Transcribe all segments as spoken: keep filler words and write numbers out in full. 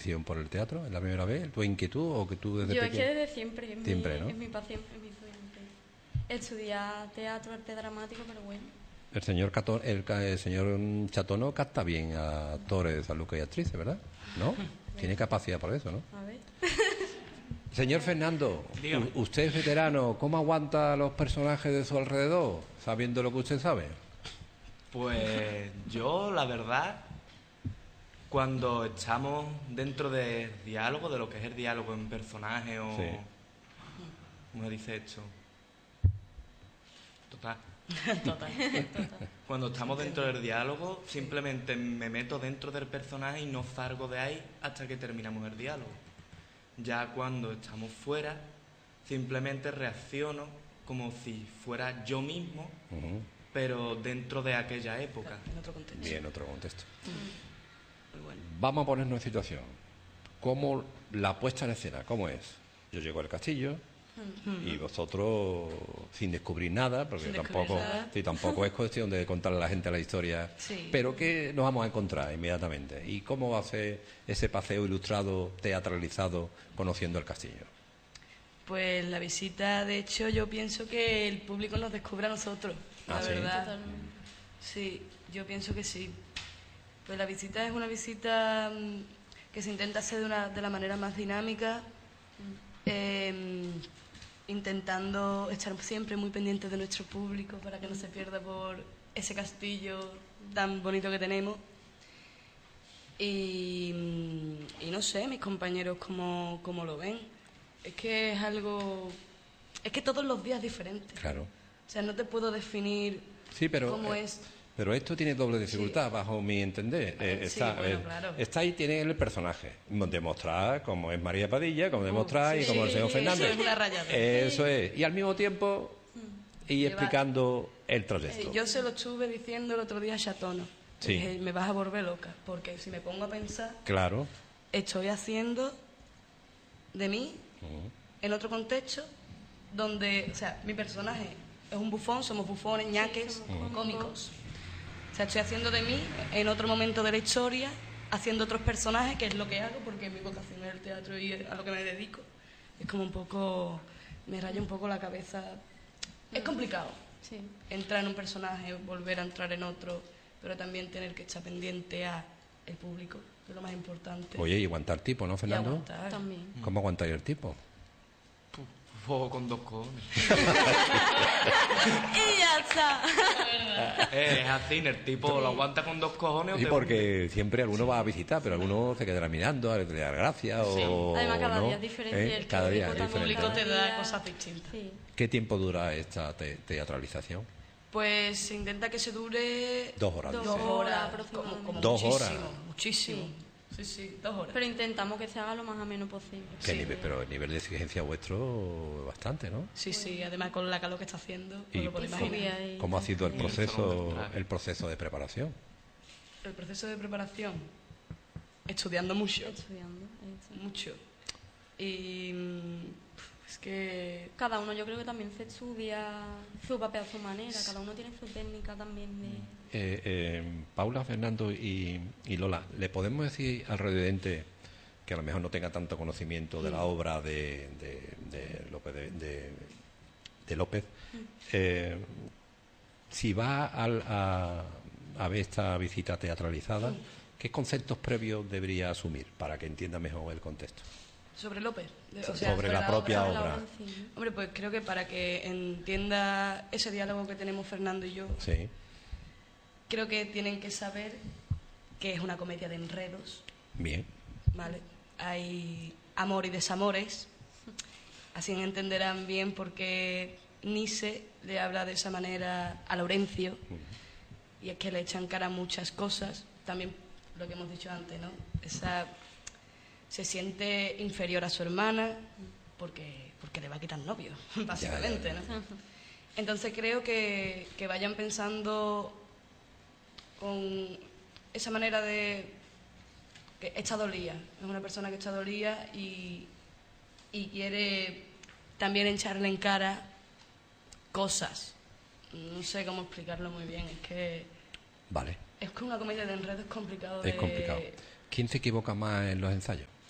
afición por el teatro? ¿Es la primera vez? ¿Tu inquietud o que tú desde Yo pequeño? es que desde siempre, es, Siempre, mi, ¿no? es mi pasión, es mi sueño. Estudiar teatro, arte dramático, pero bueno. El señor Cato- el, ca- el señor Chatono capta bien a actores, a Lucas y actrices, ¿verdad? ¿No? Tiene capacidad para eso, ¿no? A ver. Señor Fernando, Dígame. u- usted es veterano, ¿cómo aguanta los personajes de su alrededor, sabiendo lo que usted sabe? Pues yo, la verdad, cuando estamos dentro de diálogo, de lo que es el diálogo en personaje o... Sí. ¿Cómo se dice esto? Total. Total. Cuando estamos dentro del diálogo, simplemente me meto dentro del personaje y no salgo de ahí hasta que terminamos el diálogo. Ya cuando estamos fuera, simplemente reacciono como si fuera yo mismo, Ujú. pero dentro de aquella época. En otro contexto. Bien, otro contexto. Muy bueno. Vamos a ponernos en situación. ¿Cómo la puesta en escena? ¿Cómo es? Yo llego al castillo y vosotros sin descubrir nada, porque Sin tampoco, descubrir nada. sí, tampoco es cuestión de contarle a la gente la historia, Sí. pero que nos vamos a encontrar inmediatamente. ¿Y cómo va a ser ese paseo ilustrado, teatralizado, conociendo el castillo? Pues la visita, de hecho, yo pienso que el público nos descubre a nosotros, la Ah, ¿sí? verdad. Totalmente. Sí, yo pienso que sí. Pues la visita es una visita mm, que se intenta hacer de, una, de la manera más dinámica, eh, intentando estar siempre muy pendientes de nuestro público para que no se pierda por ese castillo tan bonito que tenemos. Y, mm, y no sé, mis compañeros cómo, cómo lo ven. Es que es algo... Es que todos los días es diferente. Claro. O sea, no te puedo definir Sí, pero, cómo eh, es... pero esto tiene doble dificultad, bajo mi entender. Eh, Sí, está, bueno, eh, claro. está ahí, tiene el personaje. Demostrar cómo es María Padilla, como demostrar y sí, como el señor sí, Fernández. eso es una rayada. Eso es. Y al mismo tiempo, y Lleva- explicando el Eh, trayecto. yo se lo estuve diciendo el otro día a Chatono. Sí. Dije, me vas a volver loca, porque si me pongo a pensar, Claro. estoy haciendo de mí en otro contexto donde, o sea, mi personaje es un bufón, somos bufones, ñaques, somos cómicos. O sea, estoy haciendo de mí en otro momento de la historia, haciendo otros personajes, que es lo que hago, porque mi vocación es el teatro y a lo que me dedico. Es como un poco, me raya un poco la cabeza. Es complicado Sí. entrar en un personaje, volver a entrar en otro, pero también tener que estar pendiente a el público, que es lo más importante. Oye, y aguantar tipo, ¿no, Y Fernando? aguantar. También. ¿Cómo aguantáis el tipo? Fuego con dos cojones. Y ya está. Eh, es así, el tipo lo aguanta con dos cojones o Sí, te porque siempre alguno va a visitar, pero alguno se quedará mirando, a ver, le da gracia o... Además, cada ¿no? día es diferente. ¿Eh? El Cada día es público El diferente. público te Cada da día- cosas distintas. Sí. ¿Qué tiempo dura esta te- teatralización? Pues se intenta que se dure Dos horas. Dos dice. dos horas, horas como, aproximadamente. como Dos muchísimo, horas. muchísimo. Sí, sí, dos horas. Pero intentamos que se haga lo más ameno posible. ¿Qué Sí. nivel? Pero el nivel de exigencia vuestro bastante, ¿no? Sí, sí, además con la calor que está haciendo, Y, pues lo podéis y imaginar. fobia y- ¿Cómo ha sido el Sí. proceso, el proceso de preparación? El proceso de preparación, estudiando mucho, Estudiando. esto. mucho. Y mm, es que Cada uno yo creo que también se estudia su papel a su manera. Cada uno tiene su técnica también de... Eh, eh, Paula, Fernando y, y Lola, ¿le podemos decir al revidente que a lo mejor no tenga tanto conocimiento de la obra de, de, de López, de, de- de López, eh, si va al- a, a ver esta visita teatralizada, qué conceptos previos debería asumir para que entienda mejor el contexto? sobre López, de- o sea, Sobre la propia Sobre la obra. en sí, ¿no? Hombre, pues creo que para que entienda ese diálogo que tenemos Fernando y yo, Sí. creo que tienen que saber que es una comedia de enredos, Bien. ¿vale? Hay amor y desamores, así entenderán bien por qué Nice le habla de esa manera a Laurencio, y es que le echan cara muchas cosas, también lo que hemos dicho antes, ¿no? Esa, se siente inferior a su hermana porque, porque le va a quitar novio, básicamente, Ya, ya, ya. ¿no? Entonces creo que, que vayan pensando con esa manera de que está dolida, es una persona que está dolida y, y quiere también echarle en cara cosas. No sé cómo explicarlo muy bien, es que Vale. es que una comedia de enredo es complicado de... Es complicado. ¿Quién se equivoca más en los ensayos?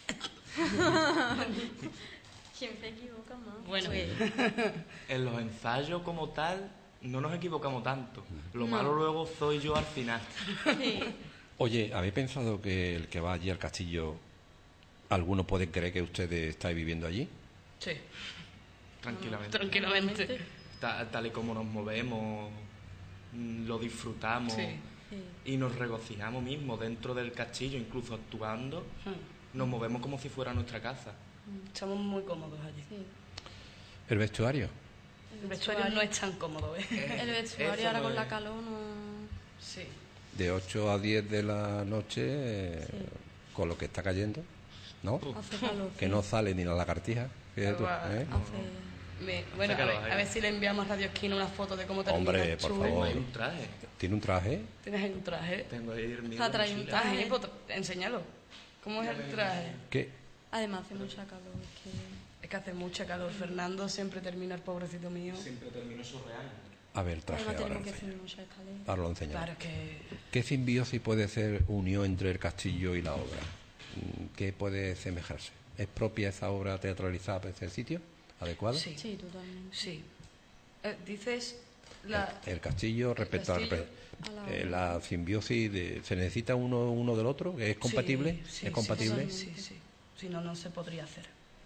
¿Quién se equivoca más? Bueno. Pues, En los ensayos como tal no nos equivocamos tanto. Lo No. malo luego soy yo al final. sí. Oye, ¿habéis pensado que el que va allí al castillo, alguno puede creer que ustedes estáis viviendo allí? Sí, Tranquilamente. tranquilamente. Ta- tal y como nos movemos, mm, lo disfrutamos Sí. Sí. y nos regocijamos mismo dentro del castillo, incluso actuando, Hmm. nos movemos como si fuera nuestra casa. Estamos muy cómodos allí. Sí. ¿El vestuario? El vestuario no es tan cómodo, ¿eh? El vestuario Eso ahora no con la es- calor no... Sí. De ocho a diez de la noche, eh, Sí. con lo que está cayendo, ¿no? Hace calor. Que sí. no sale ni la lagartija, fíjate tú, Agua. ¿eh? Hace... Me- bueno, a Sácalo ver, ahí. a ver si le enviamos a Radio Esquina una foto de cómo termina. Hombre, por chulo. favor. Hay un traje. Tiene un traje. ¿Tienes ahí un traje? Tengo ahí el mío Ah, en la trae un mochila. traje. Traje, pues, enséñalo. ¿Cómo es el traje? ¿Qué? Además hace mucha calor. Es que... Es que hace mucha calor. Fernando siempre termina, el pobrecito mío. Siempre termino surreal. A ver, el traje Además ahora. tenemos que enseña. subir muchas escaleras. Ahora lo enseñamos. Claro que... ¿Qué simbiosis puede ser unión entre el castillo y la obra? Mm, ¿Qué puede semejarse? ¿Es propia esa obra teatralizada para ese sitio? ¿Adecuada? Sí, Sí, totalmente. sí. Eh, dices... La... El, el castillo respecto castillo a, a la eh, obra. la simbiosis de, ¿se necesita uno, uno del otro? ¿Es compatible? Sí, sí, ¿Es compatible? Sí, sí, sí, sí. Si no, no se podría hacer.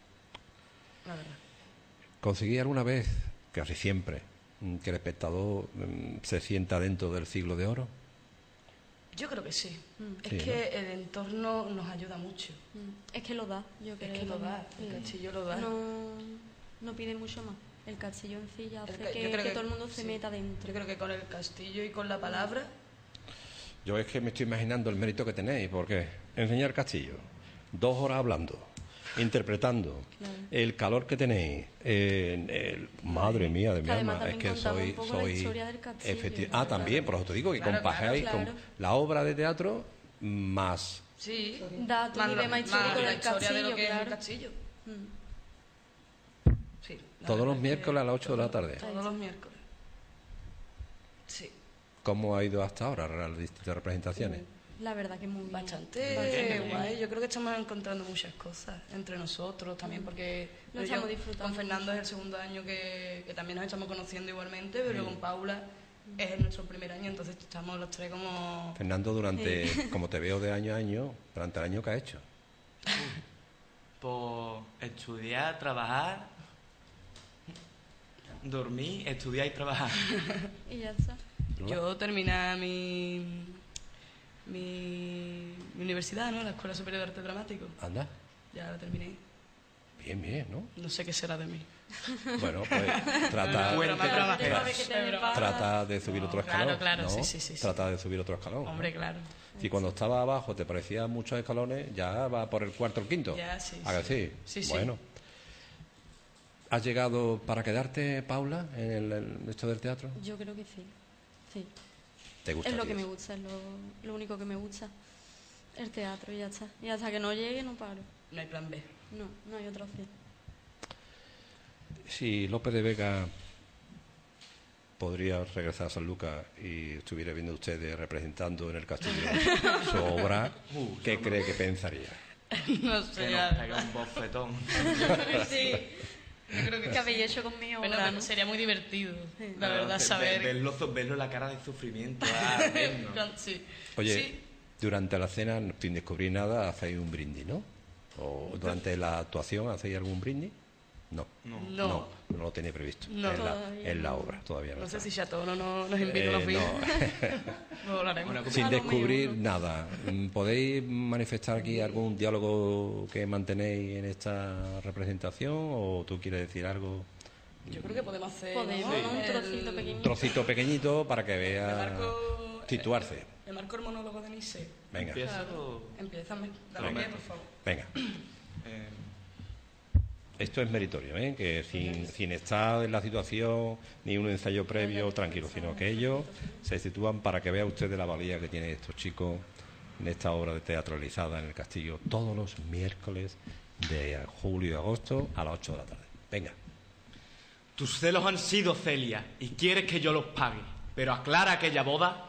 La verdad. ¿Conseguí alguna vez, casi siempre, mm, que el espectador mm, se sienta dentro del siglo de oro? Yo creo que sí. Mm. Es Sí, que el entorno nos ayuda mucho. Mm. Es que lo da, yo creo. Es que lo también. da, el Sí. castillo lo da. No, no pide mucho más. El castillo en sí ya hace El ca- que, yo creo que todo el mundo se sí. meta dentro. Yo creo que con el castillo y con la palabra... Yo es que me estoy imaginando el mérito que tenéis, porque enseñar castillo, dos horas hablando, interpretando, Claro. el calor que tenéis, eh, el- madre mía de mi Que además alma, es también que contamos soy... un poco la soy historia del castillo, efecti- ¿no? Ah, también, por eso te digo que Claro, compagáis claro, con claro. la obra de teatro más... Sí. Datos Más y lo- demás más histórico la del historia de lo castillo, que es el claro. castillo. Mm. Sí. la Todos los verdad que miércoles a las ocho de la tarde. Todos los miércoles. Sí. ¿Cómo ha ido hasta ahora las distintas representaciones? La verdad que muy bien. Bastante Bastante guay. bien. Yo creo que estamos encontrando muchas cosas entre nosotros también, porque Lo yo estamos disfrutando con Fernando mucho. es el segundo año que, que también nos estamos conociendo igualmente, pero Sí. con Paula es nuestro primer año, entonces estamos los tres como... Fernando, durante, como te veo de año a año, durante el año que ha hecho. Por estudiar, trabajar, dormir, estudiar y trabajar. Y ya está. Yo terminé mi, mi, mi universidad, ¿no? La Escuela Superior de Arte Dramático. Anda, Ya la terminé. bien, bien, ¿no? No sé qué será de mí. Bueno, pues trata, Broma, tra- broma. Pero a tra- ver qué te Broma. depara. trata de subir otro Claro, escalón. claro, ¿no? sí, sí, sí, sí. Trata de subir otro escalón. ¿no? Hombre, claro. Si cuando estaba abajo te parecían muchos escalones, ya va por el cuarto o el quinto. Ya, sí, ¿A que sí. sí? Sí, sí. Bueno. ¿Has llegado para quedarte, Paula, en el, en esto del teatro? Yo creo que sí. Sí. ¿Te gusta? Es lo a ti que me eso? gusta, es lo, lo único que me gusta. El teatro y ya está. Y hasta que no llegue no paro. No hay plan B. No, no hay otra opción. Si López de Vega podría regresar a San Lucas y estuviera viendo ustedes representando en el castillo su obra, Uh, ¿qué yo no. cree que pensaría? No sé, Que ya. nos pega un bofetón. Sí. Yo creo que ¿Qué habéis hecho con mi Bueno, obra, pero no? sería muy divertido, Sí. la verdad, Ver- saber... Verlo, verlo la cara de sufrimiento. Ah, vernos. Sí. Oye, Sí. durante la cena, sin descubrir nada, hacéis un brindis, ¿no? ¿O durante la actuación hacéis algún brindis? No. No. No. No, no lo tenéis previsto. No. en, la, Todavía en la no. obra, todavía no. No sé está. si Chateau no no- nos invita Eh, unos días. no. Lo hablaremos. Una Sin A lo descubrir mejor. nada. Mm, ¿Podéis manifestar aquí algún diálogo que mantenéis en esta representación o tú quieres decir algo? Yo creo que podemos hacer... Podemos, ¿no? ¿no? Un El- trocito Un pequeñito. trocito pequeñito para que Le vea marco... situarse. Le marco el monólogo de Nice. Venga, Empieza o- Empieza, dale Venga. pie, por favor. venga. eh, Esto es meritorio, ¿eh? Que sin, sin estar en la situación ni un ensayo previo tranquilo, sino que ellos se sitúan para que vea usted la valía que tienen estos chicos en esta obra de teatralizada en el castillo todos los miércoles de julio y agosto a las ocho de la tarde. Venga. tus celos han sido, Celia, y quieres que yo los pague. Pero aclara aquella boda.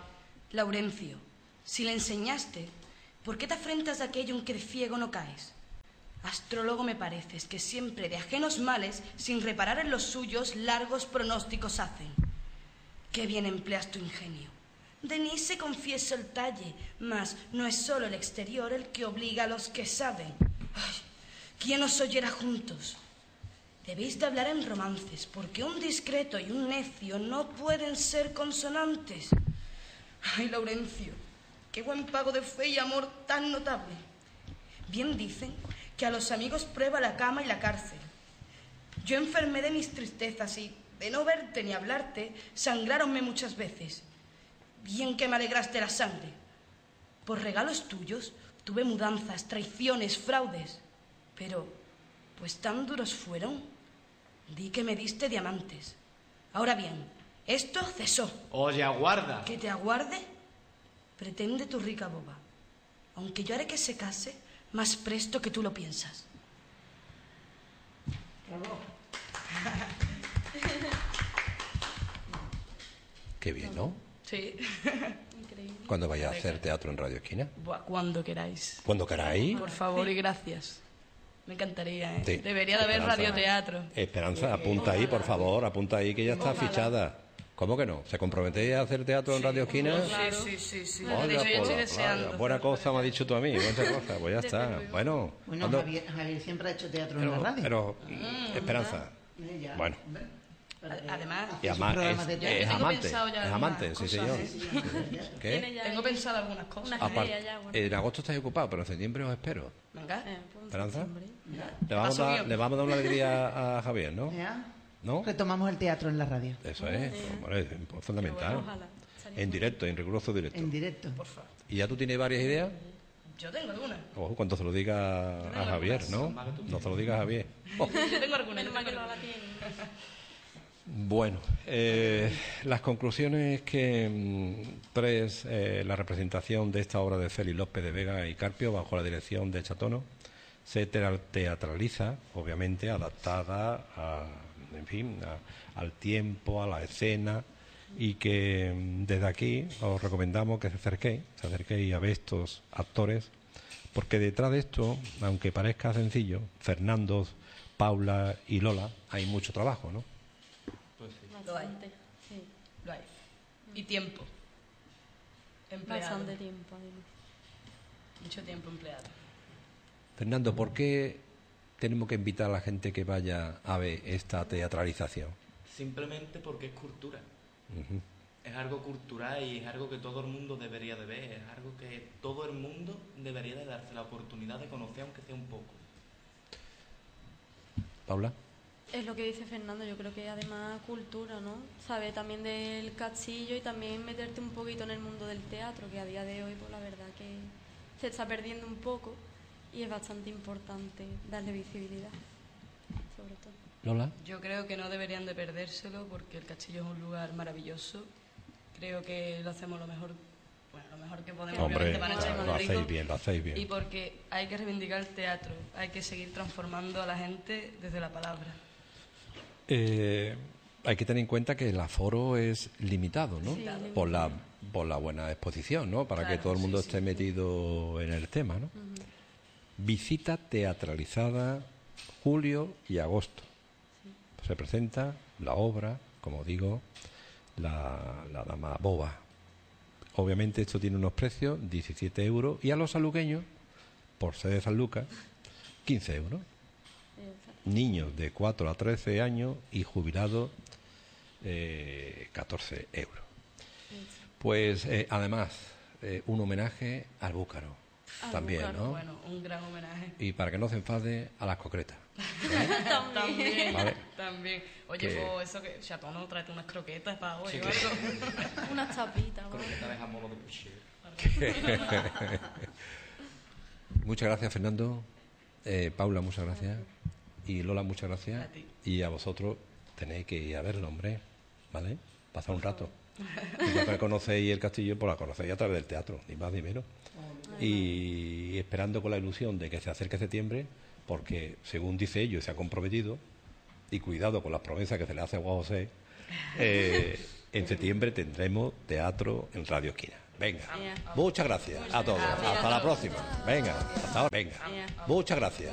Laurencio, si le enseñaste, ¿por qué te afrentas de aquello en que de ciego no caes? Astrólogo me pareces, que siempre de ajenos males, sin reparar en los suyos, largos pronósticos hacen. Qué bien empleas tu ingenio. De ni se confiesa el talle, mas no es solo el exterior el que obliga a los que saben. Ay, ¿quién os oyera juntos? Debéis de hablar en romances, porque un discreto y un necio no pueden ser consonantes. Ay, Laurencio, qué buen pago de fe y amor tan notable. Bien dicen que a los amigos prueba la cama y la cárcel. Yo enfermé de mis tristezas y, de no verte ni hablarte, sangráronme muchas veces. Bien que me alegraste la sangre. Por regalos tuyos tuve mudanzas, traiciones, fraudes. Pero, pues tan duros fueron, di que me diste diamantes. Ahora bien, esto cesó. Oye, aguarda. ¿Que te aguarde? Pretende tu rica boba. Aunque yo haré que se case más presto que tú lo piensas. Bravo. Qué bien, ¿no? Sí. Increíble. ¿Cuándo vayas a hacer teatro en Radio Esquina? Buah, cuando queráis. ¿Cuándo queráis? Por favor y gracias. Me encantaría, ¿eh? Sí. Debería de haber Esperanza. radioteatro. Esperanza, apunta ahí, por favor, apunta ahí que ya está Ojalá. fichada. ¿Cómo que no? ¿Se comprometéis a hacer teatro en Radio Esquina? Sí, sí, sí, sí. Vaya, De hecho, yo pues, estoy vaya, deseando. buena cosa me has dicho tú a mí, buena cosa, pues ya está. Bueno, Bueno, ¿cuándo? Javier, Javier siempre ha hecho teatro pero, en la radio. pero, Esperanza, Eh, ya, bueno. hombre, para que Además, hace y sus además programas es, de es teatro. tengo amante, pensado ya es algunas amante, sí cosas, señor. Sí, sí, sí, sí. ¿Qué? Tiene ya tengo ahí pensado algunas cosas. Una Aparte, idea ya, bueno. en agosto estáis ocupado, pero en septiembre os espero. Venga. Eh, pues en ¿Esperanza? septiembre. Le vamos, a paso dar, bien. le vamos a dar una alegría a Javier, ¿no? ¿Ya? ¿No? Retomamos el teatro en la radio. Eso es, bueno, es fundamental. Ojalá. En directo, en riguroso directo. En directo. Por favor. ¿Y ya tú tienes varias ideas? Yo tengo algunas. Ojo, cuando se lo diga a Javier, ¿no? No se lo diga a Javier. Oh. Yo tengo algunas. Menos yo mal que tengo no la algunas. tiene. Bueno, eh, las conclusiones que mm, tres, eh, la representación de esta obra de Félix López de Vega y Carpio, bajo la dirección de Chatono, se te- teatraliza, obviamente, adaptada a, en fin, a- al tiempo, a la escena, y que mm, desde aquí os recomendamos que se acerquéis, se acerquéis a ver estos actores, porque detrás de esto, aunque parezca sencillo, Fernando, Paula y Lola, hay mucho trabajo, ¿no? Pues sí. Lo hay. Bastante. Sí. Lo hay. Y tiempo. Empleado. Bastante tiempo, además. Mucho tiempo empleado. Fernando, ¿por qué tenemos que invitar a la gente que vaya a ver esta teatralización? Simplemente porque es cultura. Ujú. Es algo cultural y es algo que todo el mundo debería de ver. Es algo que todo el mundo debería de darse la oportunidad de conocer, aunque sea un poco. Paula. Es lo que dice Fernando, yo creo que además cultura, ¿no? Saber también del castillo y también meterte un poquito en el mundo del teatro, que a día de hoy, pues la verdad que se está perdiendo un poco y es bastante importante darle visibilidad, sobre todo. Lola. Yo creo que no deberían de perdérselo porque el castillo es un lugar maravilloso. Creo que lo hacemos lo mejor, bueno, lo mejor que podemos, Hombre, obviamente, para echar lo el hacéis rico. bien, lo hacéis Y bien. porque hay que reivindicar el teatro, hay que seguir transformando a la gente desde la palabra. Eh, hay que tener en cuenta que el aforo es limitado, ¿no? Sí, Por la, por la buena exposición, ¿no? Para que Claro, todo el mundo sí, sí. esté metido en el tema, ¿no? Visita teatralizada julio y agosto. Se presenta la obra, como digo, la, la Dama Boba. Obviamente esto tiene unos precios, diecisiete euros, y a los saluqueños, por ser de San Lucas, quince euros. Exacto. Niños de cuatro a trece años y jubilados, eh, catorce euros. Pues eh, además, eh, un homenaje al búcaro, Al también, búcaro, ¿no? Bueno, un gran homenaje. Y para que no se enfade, a las concretas. También, Vale. también. Oye, Que- pues eso que Chatono, tráete unas croquetas para hoy Sí, o que- algo. Unas tapitas, ¿no? Croqueta de jamón o de puchero. Muchas gracias, Fernando. Eh, Paula, muchas gracias. Y Lola, muchas gracias. A ti. Y a vosotros tenéis que ir a verlo, hombre. ¿Vale? Pasar un rato. Si no conocéis el castillo, pues la conocéis a través del teatro, ni más ni menos. Y esperando con la ilusión de que se acerque septiembre, porque según dice ellos, se ha comprometido, y cuidado con las promesas que se le hace a Juan José, eh, en septiembre tendremos teatro en Radio Esquina. Venga, Bien. muchas gracias a todos. Hasta la próxima. Venga, hasta ahora. Venga, Bien. muchas gracias.